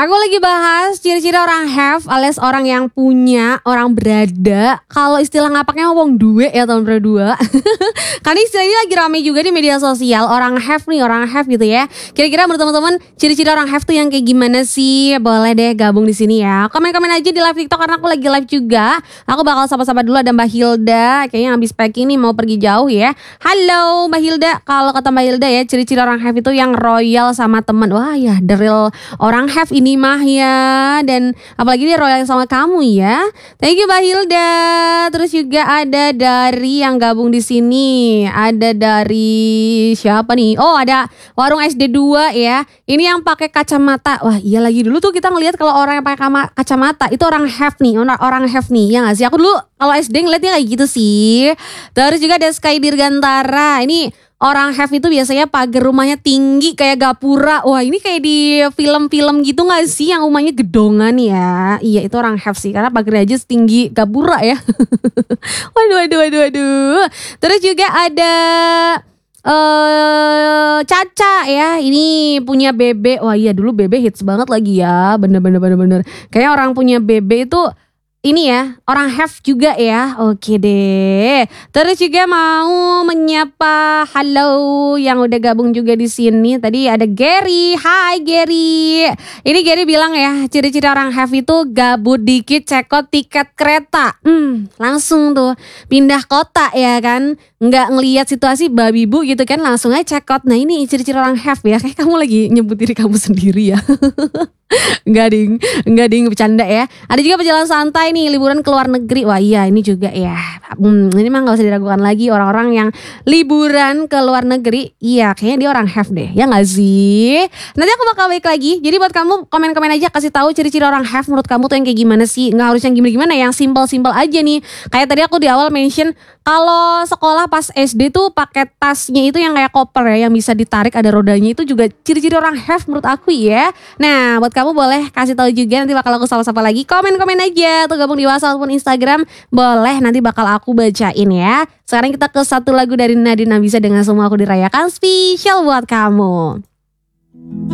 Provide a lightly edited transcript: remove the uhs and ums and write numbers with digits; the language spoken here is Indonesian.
Aku lagi bahas ciri-ciri orang have alias orang yang punya, orang berada. Kalau istilah ngapaknya ngomong duwe ya tahun berdua. Karena istilah ini lagi rame juga di media sosial. Orang have nih, orang have gitu ya. Kira-kira menurut teman-teman ciri-ciri orang have tuh yang kayak gimana sih? Boleh deh gabung di sini ya. Komen-komen aja di live TikTok karena aku lagi live juga. Aku bakal sapa-sapa dulu, ada Mbak Hilda. Kayaknya habis packing nih mau pergi jauh ya. Halo Mbak Hilda. Kalau kata Mbak Hilda ya, ciri-ciri orang have itu yang royal sama teman. Wah ya, the real orang have ini mah ya. Dan apalagi dia royal sama kamu ya. Thank you Mbak Hilda. Terus juga ada dari yang gabung di sini. Ada dari siapa nih? Oh, ada warung SD 2 ya. Ini yang pakai kacamata. Wah, iya lagi dulu tuh kita ngelihat kalau orang yang pakai kacamata itu orang have nih, orang have nih. Ya enggak sih? Aku dulu kalau SD ngeliatnya kayak gitu sih. Terus juga ada Sky Dirgantara. Ini orang have itu biasanya pagar rumahnya tinggi kayak gapura. Wah, ini kayak di film-film gitu gak sih yang rumahnya gedongan ya. Iya, itu orang have sih karena pagarnya aja setinggi gapura ya. Waduh. Terus juga ada Caca ya. Ini punya bebe. Wah iya, dulu bebe hits banget lagi ya. Bener. Kayaknya orang punya bebe itu ini ya, orang have juga ya. Oke deh. Terus juga mau menyapa halo yang udah gabung juga di sini. Tadi ada Gary. Hai Gary. Ini Gary bilang ya, ciri-ciri orang have itu gabut dikit cekot tiket kereta. Langsung tuh pindah kota ya kan. Nggak ngelihat situasi babi bu gitu kan, langsung aja cekot. Nah ini ciri-ciri orang have ya. Kayak kamu lagi nyebut diri kamu sendiri ya. Enggak ding, bercanda ya. Ada juga pejalan santai nih, liburan ke luar negeri. Wah iya, ini juga ya. Ini mah gak usah diragukan lagi, orang-orang yang liburan ke luar negeri. Iya, kayaknya dia orang have deh. Ya gak sih? Nanti aku bakal balik lagi. Jadi buat kamu komen-komen aja, kasih tahu ciri-ciri orang have menurut kamu tuh yang kayak gimana sih? Gak harus yang gimana-gimana, yang simple-simple aja nih. Kayak tadi aku di awal mention kalau sekolah pas SD tuh pakai tasnya itu yang kayak koper ya, yang bisa ditarik ada rodanya, itu juga ciri-ciri orang have menurut aku ya. Nah, buat kamu boleh kasih tahu juga, nanti bakal aku sapa-sapa lagi. Komen-komen aja atau gabung di WhatsApp ataupun Instagram. Boleh, nanti bakal aku bacain ya. Sekarang kita ke satu lagu dari Nadine Amizah dengan Semua Aku Dirayakan, spesial buat kamu.